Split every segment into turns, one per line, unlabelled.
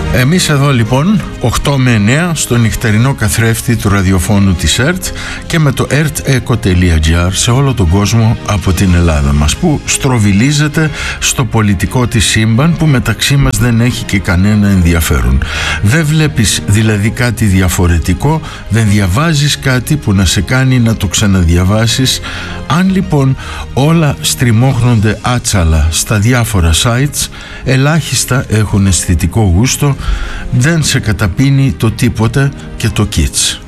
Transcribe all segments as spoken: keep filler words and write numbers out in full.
Εμείς εδώ λοιπόν οκτώ με εννέα στο νυχτερινό καθρέφτη του ραδιοφώνου της ΕΡΤ και με το ερτ-εκο τελεία τζι άρ σε όλο τον κόσμο από την Ελλάδα μας, που στροβιλίζεται στο πολιτικό της σύμπαν που μεταξύ μας δεν έχει και κανένα ενδιαφέρον. Δεν βλέπεις δηλαδή κάτι διαφορετικό, δεν διαβάζεις κάτι που να σε κάνει να το ξαναδιαβάσεις. Αν λοιπόν όλα στριμώχνονται άτσαλα στα διάφορα sites, ελάχιστα έχουν αισθητικό γούστο, δεν σε καταπίνει το τίποτε και το κιτς.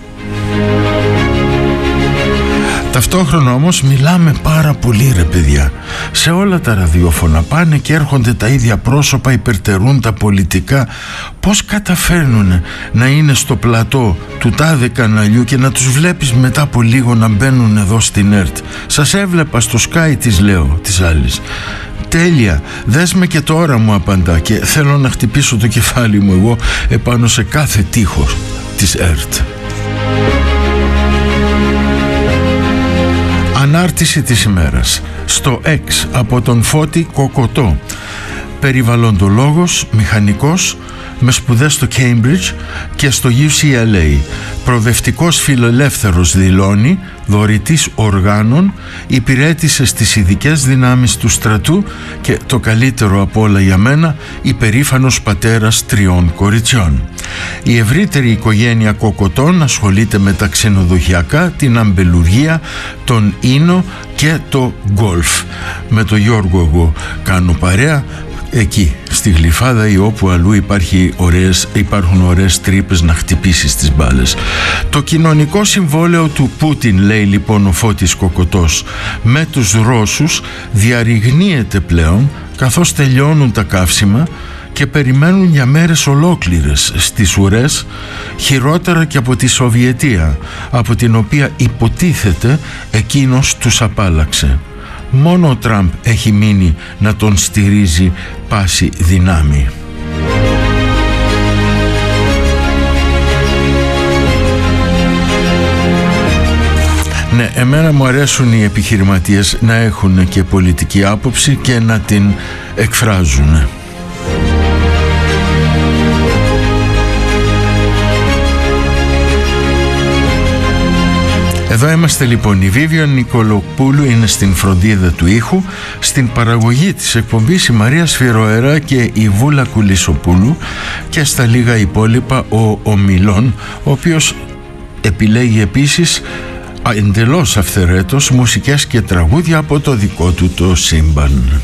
Ταυτόχρονα όμως μιλάμε πάρα πολύ, ρε παιδιά. Σε όλα τα ραδιόφωνα πάνε και έρχονται τα ίδια πρόσωπα, υπερτερούν τα πολιτικά. Πώς καταφέρνουνε να είναι στο πλατό του τάδε καναλιού και να τους βλέπεις μετά από λίγο να μπαίνουν εδώ στην ΕΡΤ? Σας έβλεπα στο Sky, της λέω, της άλλης. Τέλεια, δες με και τώρα, μου απαντά, και θέλω να χτυπήσω το κεφάλι μου εγώ επάνω σε κάθε τοίχο της ΕΡΤ. Ανάρτηση της ημέρας στο X από τον Φώτη Κοκοτό. Περιβαλλοντολόγος, μηχανικός με σπουδές στο Cambridge και στο γιου σι ελ έι. Προοδευτικός φιλελεύθερος δηλώνει, δωρητής οργάνων, υπηρέτησε στις ειδικές δυνάμεις του στρατού και το καλύτερο από όλα για μένα, υπερήφανος πατέρας τριών κοριτσιών. Η ευρύτερη οικογένεια Κοκοτών ασχολείται με τα ξενοδοχειακά, την αμπελουργία, τον ίνο και το γκολφ. Με τον Γιώργο εγώ κάνω παρέα εκεί στη Γλυφάδα ή όπου αλλού υπάρχει ωραίες, υπάρχουν ωραίες τρύπες να χτυπήσεις τις μπάλες. Το κοινωνικό συμβόλαιο του Πούτιν, λέει λοιπόν ο Φώτης Κοκοτός, με τους Ρώσους διαρριγνύεται πλέον, καθώς τελειώνουν τα καύσιμα και περιμένουν για μέρες ολόκληρες στις ουρές, χειρότερα και από τη Σοβιετία, από την οποία υποτίθεται εκείνος τους απάλαξε. Μόνο ο Τραμπ έχει μείνει να τον στηρίζει πάση δυνάμει. Ναι, εμένα μου αρέσουν οι επιχειρηματίες να έχουν και πολιτική άποψη και να την εκφράζουν. Εδώ είμαστε λοιπόν. Η Βίβιον Νικολοπούλου είναι στην φροντίδα του ήχου, στην παραγωγή της εκπομπής η Μαρία Σφυροερά και η Βούλα Κουλισοπούλου, και στα λίγα υπόλοιπα ο Ομιλών, ο οποίος επιλέγει επίσης εντελώς αυθαιρέτως μουσικές και τραγούδια από το δικό του το σύμπαν.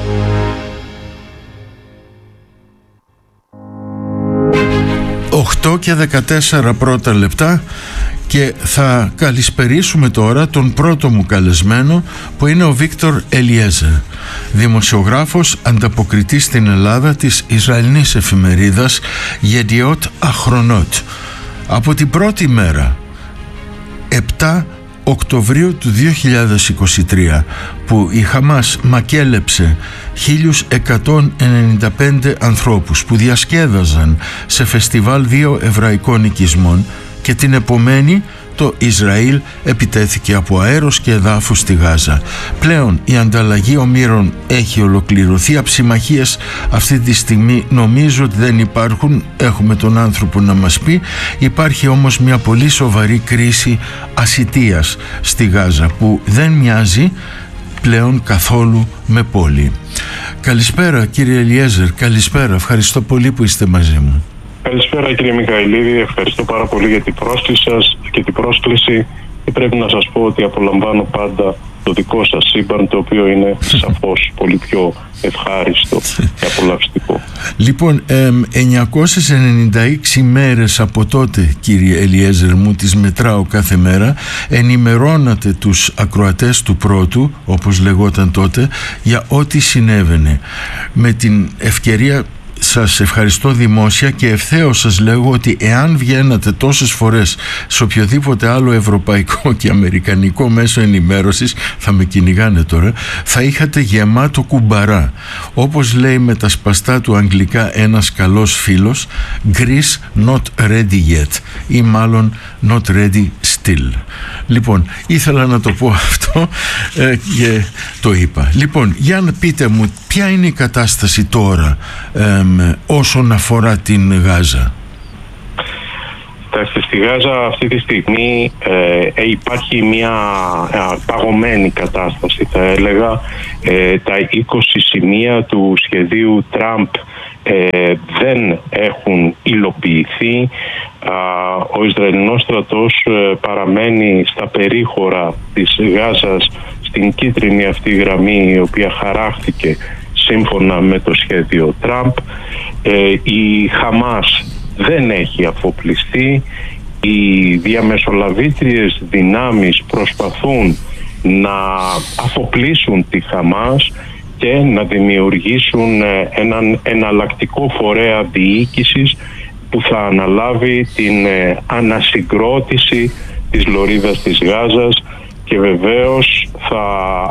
οκτώ και δεκατέσσερα πρώτα λεπτά και θα καλησπερίσουμε τώρα τον πρώτο μου καλεσμένο, που είναι ο Βίκτορ Ελιέζερ, δημοσιογράφος, ανταποκριτής στην Ελλάδα της Ισραηλινής εφημερίδας Yediot Ahronot. Από την πρώτη μέρα, επτά Οκτωβρίου του δύο χιλιάδες είκοσι τρία, που η Χαμάς μακέλεψε χίλιους εκατόν ενενήντα πέντε ανθρώπους που διασκέδαζαν σε φεστιβάλ δύο εβραϊκών οικισμών, και την επομένη το Ισραήλ επιτέθηκε από αέρος και εδάφους στη Γάζα. Πλέον η ανταλλαγή ομήρων έχει ολοκληρωθεί. Αψημαχίες αυτή τη στιγμή νομίζω ότι δεν υπάρχουν, έχουμε τον άνθρωπο να μας πει. Υπάρχει όμως μια πολύ σοβαρή κρίση ασιτείας στη Γάζα, που δεν μοιάζει πλέον καθόλου με πόλη. Καλησπέρα κύριε Ελιέζερ, καλησπέρα, ευχαριστώ πολύ που είστε μαζί μου.
Καλησπέρα κύριε Μιχαηλίδη, ευχαριστώ πάρα πολύ για την πρόσκληση σας και την πρόσκληση, και πρέπει να σας πω ότι απολαμβάνω πάντα το δικό σας σύμπαν, το οποίο είναι σαφώς πολύ πιο ευχάριστο και απολαυστικό.
Λοιπόν, εννιακόσιες ενενήντα έξι μέρες από τότε, κύριε Ελιέζερ μου, τις μετράω κάθε μέρα, ενημερώνατε τους ακροατές του πρώτου, όπως λεγόταν τότε, για ό,τι συνέβαινε. Με την ευκαιρία σας ευχαριστώ δημόσια και ευθέως σας λέγω ότι εάν βγαίνατε τόσες φορές σε οποιοδήποτε άλλο ευρωπαϊκό και αμερικανικό μέσο ενημέρωσης, θα με κυνηγάνε τώρα, θα είχατε γεμάτο κουμπαρά. Όπως λέει με τα σπαστά του αγγλικά ένας καλός φίλος, Greece not ready yet, ή μάλλον not ready still. still. Λοιπόν, ήθελα να το πω αυτό ε, και το είπα. Λοιπόν, για να πείτε μου ποια είναι η κατάσταση τώρα ε, όσον αφορά την Γάζα.
Στη Γάζα αυτή τη στιγμή ε, υπάρχει μια ε, παγωμένη κατάσταση, θα έλεγα. Ε, τα είκοσι σημεία του σχεδίου Τραμπ ε, δεν έχουν υλοποιηθεί. Α, ο Ισραηλινός στρατός ε, παραμένει στα περίχωρα της Γάζας, στην κίτρινη αυτή γραμμή, η οποία χαράχθηκε σύμφωνα με το σχέδιο Τραμπ. Ε, η Χαμάς δεν έχει αφοπλιστεί. Οι διαμεσολαβήτριες δυνάμεις προσπαθούν να αφοπλίσουν τη Χαμάς και να δημιουργήσουν έναν εναλλακτικό φορέα διοίκησης που θα αναλάβει την ανασυγκρότηση της λωρίδας της Γάζας και βεβαίως θα,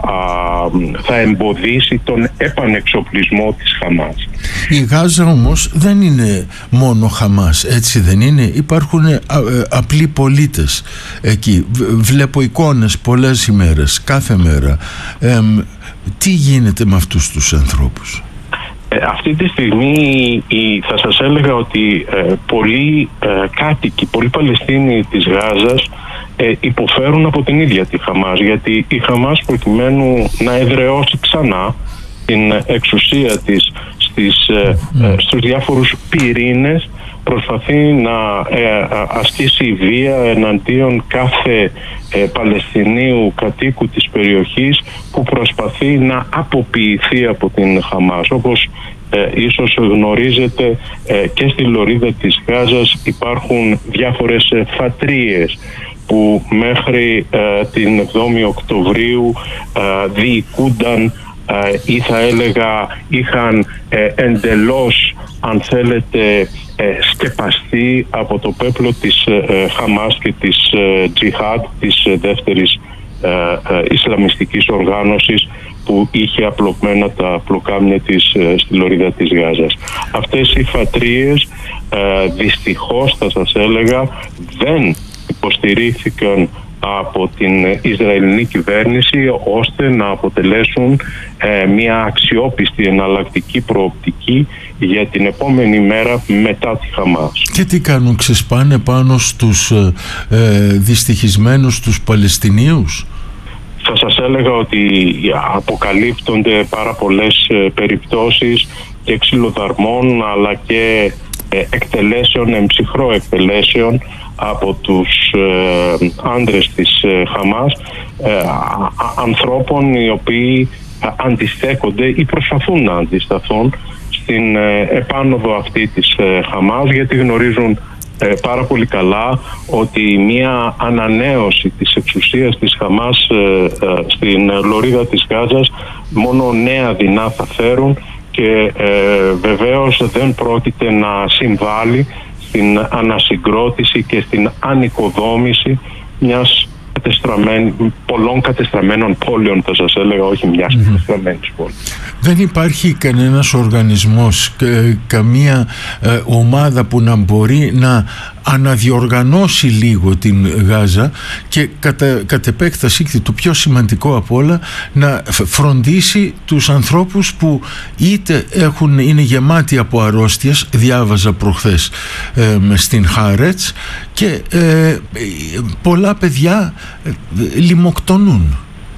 α, θα εμποδίσει τον επανεξοπλισμό της Χαμάς.
Η Γάζα όμως δεν είναι μόνο Χαμάς, έτσι δεν είναι? Υπάρχουν α, απλοί πολίτες εκεί. Βλέπω εικόνες πολλές ημέρες, κάθε μέρα. Ε, τι γίνεται με αυτούς τους ανθρώπους?
Ε, αυτή τη στιγμή η, θα σας έλεγα ότι ε, πολλοί ε, κάτοικοι, πολλοί Παλαιστίνοι της Γάζας ε, υποφέρουν από την ίδια τη Χαμάς, γιατί η Χαμάς, προκειμένου να εδραιώσει ξανά την εξουσία της στις, ε, ε, στους διάφορους πυρήνες, προσπαθεί να ε, ασκήσει βία εναντίον κάθε ε, Παλαιστινίου κατοίκου της περιοχής που προσπαθεί να αποποιηθεί από την Χαμάς. Όπως ε, ίσως γνωρίζετε, ε, και στη λωρίδα της Γάζας υπάρχουν διάφορες ε, φατρίες που μέχρι ε, την εβδόμη Οκτωβρίου ε, διοικούνταν ε, ή θα έλεγα είχαν ε, εντελώς, αν θέλετε, ε, σκεπαστεί από το πέπλο της ε, Χαμάς και της ε, Τζιχάντ, της ε, δεύτερης ε, ε, Ισλαμιστικής οργάνωσης που είχε απλωμένα τα πλοκάμια της ε, στη λωρίδα της Γάζας. Αυτές οι φατρίες ε, δυστυχώς, θα σας έλεγα, δεν υποστηρίχθηκαν από την Ισραηλινή κυβέρνηση ώστε να αποτελέσουν ε, μια αξιόπιστη εναλλακτική προοπτική για την επόμενη μέρα μετά τη Χαμάς.
Και τι κάνουν, ξεσπάνε πάνω στους ε, ε, δυστυχισμένους τους Παλαιστινίους?
Θα σας έλεγα ότι αποκαλύπτονται πάρα πολλές ε, περιπτώσεις και ξυλοδαρμών αλλά και ε, εκτελέσεων, εμψυχρό εκτελέσεων από τους ε, άντρες της ε, Χαμάς, ε, α, ανθρώπων οι οποίοι α, αντιστέκονται ή προσπαθούν να αντισταθούν στην ε, επάνωδο αυτή της ε, Χαμάς, γιατί γνωρίζουν ε, πάρα πολύ καλά ότι μια ανανέωση της εξουσίας της Χαμάς ε, ε, στην λωρίδα της Γάζας μόνο νέα δεινά θα φέρουν και ε, βεβαίως δεν πρόκειται να συμβάλλει στην ανασυγκρότηση και στην ανοικοδόμηση μιας πολλών κατεστραμμένων πόλεων, θα σας έλεγα, όχι μιας mm-hmm. κατεστραμμένης πόλης.
Δεν υπάρχει κανένας οργανισμός, κα, καμία ε, ομάδα που να μπορεί να αναδιοργανώσει λίγο την Γάζα και κατά, κατ' επέκταση, και το πιο σημαντικό απ' όλα, να φροντίσει τους ανθρώπους που είτε έχουν, είναι γεμάτοι από αρρώστιες, διάβαζα προχθές ε, στην Χάρετς, και ε, πολλά παιδιά ε, λιμοκτονούν.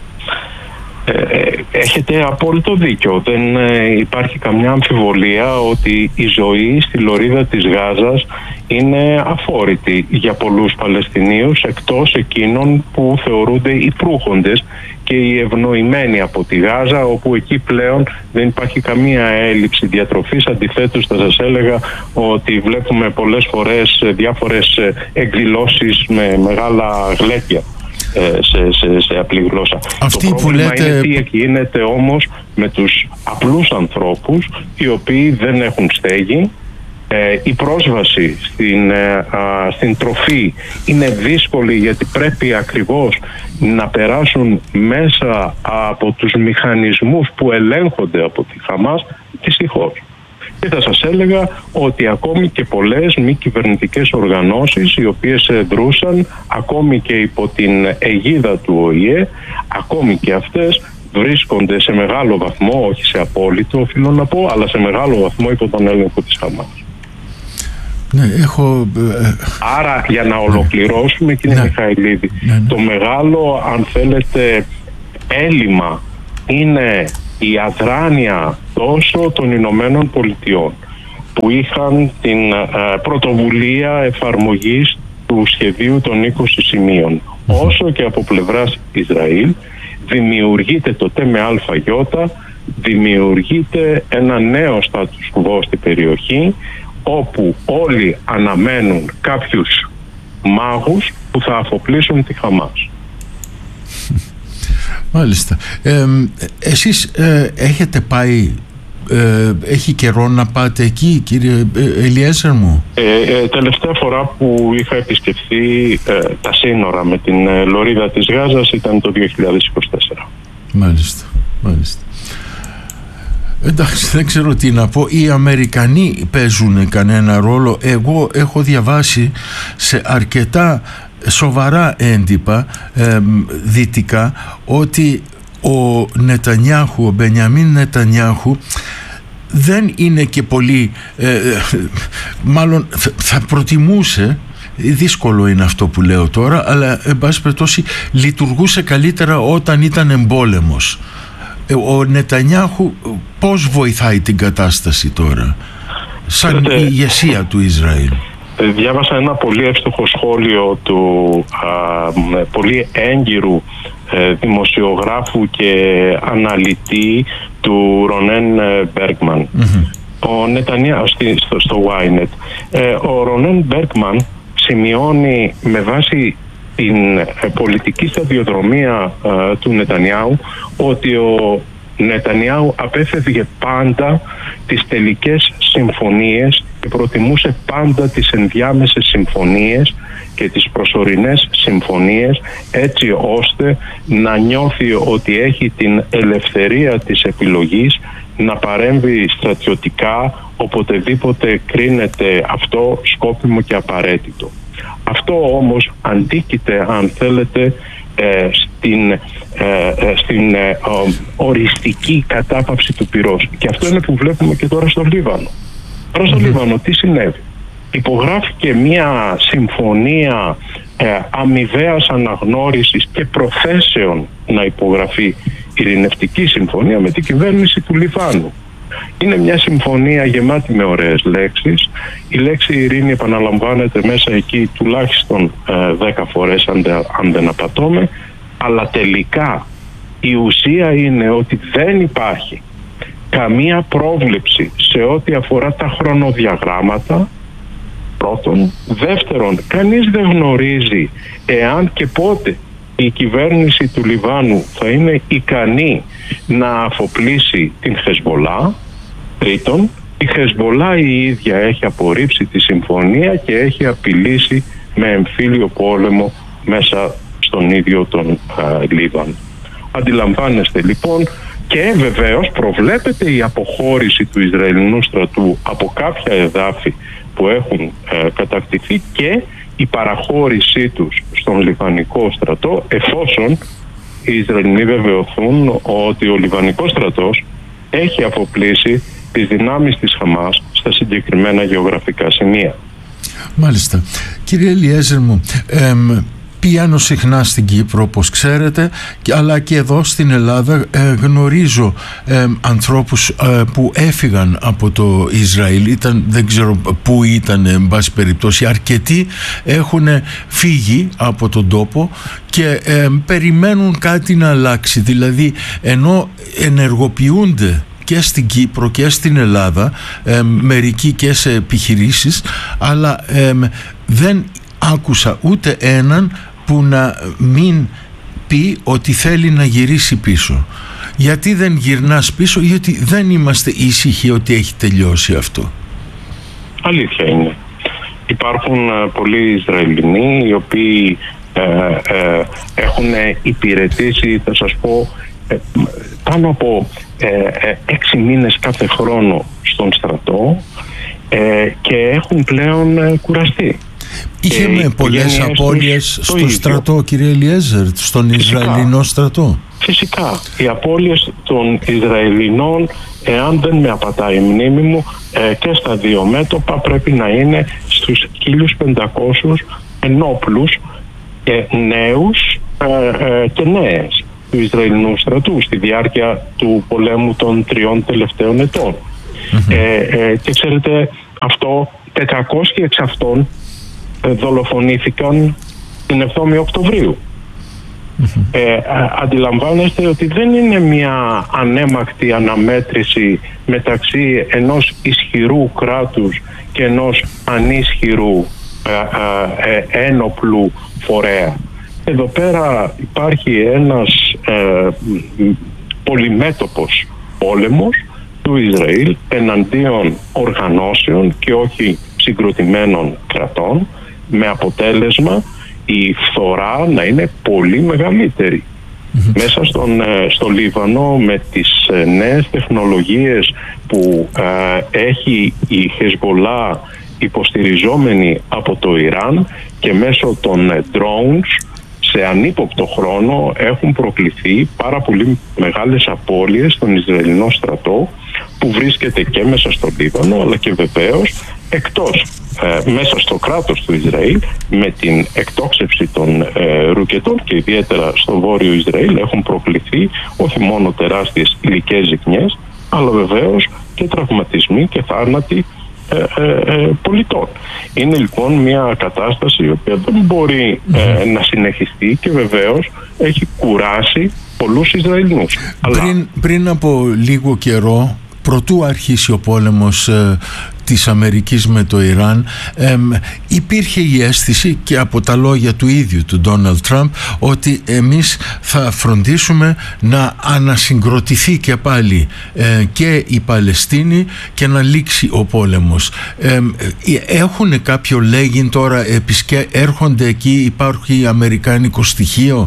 Έχετε απόλυτο δίκιο. Δεν υπάρχει καμιά αμφιβολία ότι η ζωή στη λωρίδα της Γάζας είναι αφόρητη για πολλούς Παλαιστινίους, εκτός εκείνων που θεωρούνται οι προύχοντες και οι ευνοημένοι από τη Γάζα, όπου εκεί πλέον δεν υπάρχει καμία έλλειψη διατροφής. Αντιθέτως, θα σας έλεγα ότι βλέπουμε πολλές φορές διάφορες εκδηλώσεις με μεγάλα γλέτια σε, σε, σε απλή γλώσσα.
Αυτή
το πρόβλημα
που λέτε...
είναι τι γίνεται όμως με τους απλούς ανθρώπους, οι οποίοι δεν έχουν στέγη. Ε, η πρόσβαση στην, ε, α, στην τροφή είναι δύσκολη, γιατί πρέπει ακριβώς να περάσουν μέσα από τους μηχανισμούς που ελέγχονται από τη Χαμάς, δυστυχώς. Και θα σας έλεγα ότι ακόμη και πολλές μη κυβερνητικές οργανώσεις, οι οποίες δρούσαν ακόμη και υπό την αιγίδα του Ο Η Ε, ακόμη και αυτές βρίσκονται σε μεγάλο βαθμό, όχι σε απόλυτο οφείλω να πω, αλλά σε μεγάλο βαθμό υπό τον έλεγχο της Χαμάς.
Ναι, έχω...
Άρα, για να ολοκληρώσουμε, κύριε
ναι.
Μιχαηλίδη, ναι, ναι. το μεγάλο, αν θέλετε, έλλειμμα είναι η αδράνεια τόσο των Ηνωμένων Πολιτειών, που είχαν την ε, πρωτοβουλία εφαρμογής του σχεδίου των είκοσι σημείων, όσο και από πλευράς Ισραήλ δημιουργείται το τε με αλφα γιώτα, δημιουργείται ένα νέο status quo στην περιοχή, όπου όλοι αναμένουν κάποιους μάγους που θα αφοπλίσουν τη Χαμάς.
Μάλιστα. Ε, εσείς ε, έχετε πάει, ε, έχει καιρό να πάτε εκεί, κύριε Ελιέζερ μου?
Ε, ε, τελευταία φορά που είχα επισκεφθεί ε, τα σύνορα με την ε, λωρίδα της Γάζας ήταν το δύο χιλιάδες είκοσι τέσσερα.
Μάλιστα, μάλιστα. Εντάξει, δεν ξέρω τι να πω. Οι Αμερικανοί παίζουν κανένα ρόλο? Εγώ έχω διαβάσει σε αρκετά σοβαρά έντυπα ε, δυτικά ότι ο Νετανιάχου, ο Μπενιαμίν Νετανιάχου δεν είναι και πολύ ε, μάλλον θα προτιμούσε, δύσκολο είναι αυτό που λέω τώρα, αλλά εν πάση περιπτώσει λειτουργούσε καλύτερα όταν ήταν εμπόλεμος. Ο Νετανιάχου πώς βοηθάει την κατάσταση τώρα σαν η ηγεσία του Ισραήλ?
Διάβασα ένα πολύ εύστοχο σχόλιο του α, πολύ έγκυρου ε, δημοσιογράφου και αναλυτή του Ρονέν Μπέργκμαν. Mm-hmm. Ο Νετανιάχου στο, στο Ynet. Ε, ο Ρονέν Μπέργκμαν σημειώνει με βάση την ε, πολιτική σταδιοδρομία ε, του Νετανιάχου ότι ο Νετανιάχου απέφευγε πάντα τις τελικές συμφωνίες και προτιμούσε πάντα τις ενδιάμεσες συμφωνίες και τις προσωρινές συμφωνίες, έτσι ώστε να νιώθει ότι έχει την ελευθερία της επιλογής να παρέμβει στρατιωτικά οποτεδήποτε κρίνεται αυτό σκόπιμο και απαραίτητο. Αυτό όμως αντίκειται, αν θέλετε, ε, στην, ε, ε, στην ε, ο, οριστική κατάπαυση του πυρός. Και αυτό είναι που βλέπουμε και τώρα στο Λίβανο. Τώρα στο mm-hmm. Λίβανο τι συνέβη? Υπογράφηκε μια συμφωνία ε, αμοιβαίας αναγνώρισης και προθέσεων να υπογραφεί ειρηνευτική συμφωνία με την κυβέρνηση του Λιβάνου. Είναι μια συμφωνία γεμάτη με ωραίες λέξεις. Η λέξη ειρήνη επαναλαμβάνεται μέσα εκεί τουλάχιστον ε, δέκα φορές αν, αν δεν απατώμε, αλλά τελικά η ουσία είναι ότι δεν υπάρχει καμία πρόβλεψη σε ό,τι αφορά τα χρονοδιαγράμματα, πρώτον. Δεύτερον, κανείς δεν γνωρίζει εάν και πότε η κυβέρνηση του Λιβάνου θα είναι ικανή να αφοπλίσει την Χεσμολά. Τρίτον, η Χεσμολά η ίδια έχει απορρίψει τη συμφωνία και έχει απειλήσει με εμφύλιο πόλεμο μέσα στον ίδιο τον α, Λίβανο. Αντιλαμβάνεστε λοιπόν, και βεβαίως προβλέπεται η αποχώρηση του Ισραηλινού στρατού από κάποια εδάφη που έχουν ε, κατακτηθεί και η παραχώρησή τους στον Λιβανικό στρατό, εφόσον οι Ισραηλινοί βεβαιωθούν ότι ο Λιβανικός στρατός έχει αφοπλίσει τις δυνάμεις της Χαμάς στα συγκεκριμένα γεωγραφικά σημεία.
Μάλιστα. Κύριε Ελιέζερ μου, εμ, πηγαίνω συχνά στην Κύπρο όπως ξέρετε, αλλά και εδώ στην Ελλάδα ε, γνωρίζω ε, ανθρώπους ε, που έφυγαν από το Ισραήλ. Ήταν, δεν ξέρω πού ήταν εν πάση περιπτώσει, αρκετοί έχουν φύγει από τον τόπο και ε, περιμένουν κάτι να αλλάξει. Δηλαδή ενώ ενεργοποιούνται και στην Κύπρο και στην Ελλάδα ε, μερικοί και σε επιχειρήσεις, αλλά ε, δεν άκουσα ούτε έναν που να μην πει ότι θέλει να γυρίσει πίσω. Γιατί δεν γυρνάς πίσω? Γιατί δεν είμαστε ήσυχοι ότι έχει τελειώσει αυτό.
Αλήθεια είναι. Υπάρχουν uh, πολλοί Ισραηλινοί οι οποίοι ε, ε, έχουν υπηρετήσει, θα σας πω, ε, πάνω από ε, ε, έξι μήνες κάθε χρόνο στον στρατό ε, και έχουν πλέον ε, κουραστεί.
Είχαμε πολλές απώλειες στο ίδιο. στρατό, κύριε Ελιέζερ, στον Φυσικά. Ισραηλινό στρατό.
Φυσικά. Οι απώλειες των Ισραηλινών, εάν δεν με απατάει η μνήμη μου, ε, και στα δύο μέτωπα πρέπει να είναι στους χίλια πεντακόσιους ενόπλους ε, νέους ε, ε, και νέες του Ισραηλινού στρατού στη διάρκεια του πολέμου των τριών τελευταίων ετών. Mm-hmm. Ε, ε, και ξέρετε, αυτό τετρακόσιοι εξ αυτών ε, δολοφονήθηκαν την εβδόμη Οκτωβρίου. Mm-hmm. Ε, αντιλαμβάνεστε ότι δεν είναι μια ανέμακτη αναμέτρηση μεταξύ ενός ισχυρού κράτους και ενός ανίσχυρου ε, ε, ένοπλου φορέα. Εδώ πέρα υπάρχει ένας ε, πολυμέτωπος πόλεμος του Ισραήλ εναντίον οργανώσεων και όχι συγκροτημένων κρατών, με αποτέλεσμα η φθορά να είναι πολύ μεγαλύτερη. Mm-hmm. Μέσα στον, στο Λίβανο, με τις νέες τεχνολογίες που ε, έχει η Χεσμολάχ υποστηριζόμενη από το Ιράν και μέσω των drones, σε ανύποπτο χρόνο έχουν προκληθεί πάρα πολύ μεγάλες απώλειες στον Ισραηλινό στρατό, που βρίσκεται και μέσα στο Λίβανο, αλλά και βεβαίως εκτός, ε, μέσα στο κράτος του Ισραήλ, με την εκτόξευση των ε, ρουκετών και ιδιαίτερα στο βόρειο Ισραήλ έχουν προκληθεί όχι μόνο τεράστιες υλικές ζημιές, αλλά βεβαίως και τραυματισμοί και θάνατοι Ε, ε, ε, πολιτών. Είναι λοιπόν μια κατάσταση η οποία δεν μπορεί ε, να συνεχιστεί και βεβαίως έχει κουράσει πολλούς Ισραηλινούς.
Πριν, Αλλά... πριν από λίγο καιρό, προτού αρχίσει ο πόλεμος ε, της Αμερικής με το Ιράν, ε, υπήρχε η αίσθηση και από τα λόγια του ίδιου του Ντόναλντ Τραμπ ότι εμείς θα φροντίσουμε να ανασυγκροτηθεί και πάλι ε, και η Παλαιστίνη και να λήξει ο πόλεμος. Ε, έχουν κάποιο λέγειν τώρα, επισκέ, έρχονται εκεί, υπάρχει αμερικάνικο στοιχείο?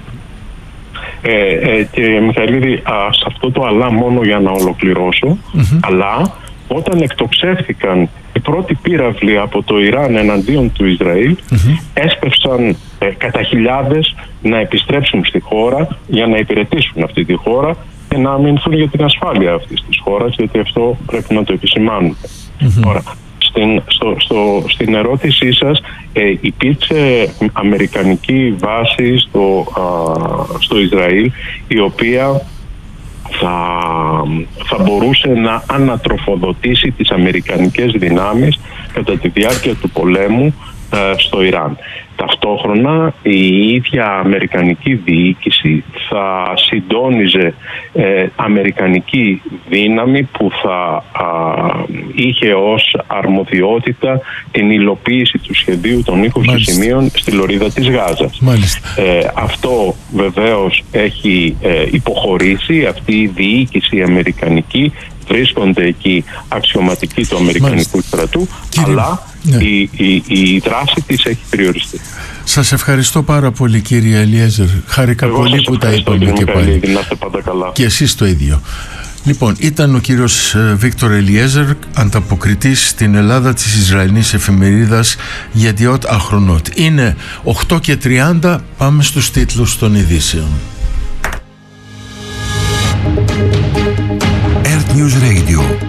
Ε, ε, και Μιχαηλίδη, α, σε αυτό το αλλά μόνο για να ολοκληρώσω, mm-hmm. αλλά όταν εκτοξεύθηκαν οι πρώτοι πύραυλοι από το Ιράν εναντίον του Ισραήλ, mm-hmm. έσπευσαν ε, κατά χιλιάδες να επιστρέψουν στη χώρα για να υπηρετήσουν αυτή τη χώρα και να αμυνθούν για την ασφάλεια αυτής της χώρας, γιατί αυτό πρέπει να το επισημάνουμε. Mm-hmm. Τώρα, στην, στο, στο, στην ερώτησή σας, ε, υπήρξε αμερικανική βάση στο, α, στο Ισραήλ, η οποία θα, θα μπορούσε να ανατροφοδοτήσει τις αμερικανικές δυνάμεις κατά τη διάρκεια του πολέμου ε, στο Ιράν. Ταυτόχρονα η ίδια αμερικανική διοίκηση θα συντόνιζε ε, αμερικανική δύναμη που θα α, είχε ως αρμοδιότητα την υλοποίηση του σχεδίου των είκοσι Μάλιστα. σημείων στη λωρίδα της Γάζας. Ε, αυτό βεβαίως έχει ε, υποχωρήσει. Αυτή η διοίκηση αμερικανική, βρίσκονται εκεί αξιωματικοί του αμερικανικού Μάλιστα. στρατού, Κύριε... αλλά ναι. η, η, η δράση της έχει περιοριστεί.
Σας ευχαριστώ πάρα πολύ, κύριε Ελιέζερ. Χάρηκα Εγώ πολύ που τα είπαμε και πάλι.
Να είστε πάντα καλά.
Και εσείς το ίδιο. Λοιπόν, ήταν ο κύριος Βίκτορ Ελιέζερ, ανταποκριτής στην Ελλάδα της Ισραηλινής εφημερίδας Yediot Ahronot. Είναι οκτώ και τριάντα, πάμε στους τίτλους των ειδήσεων.
Earth News Radio.